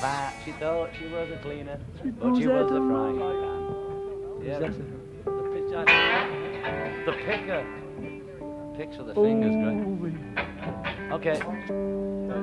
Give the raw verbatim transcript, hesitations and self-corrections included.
fat. She thought she was a cleaner, She but she knows was a how to frying like- pan. Yeah, Is the, the, pitch, the picker. Picks with the fingers, Oh, great. Okay.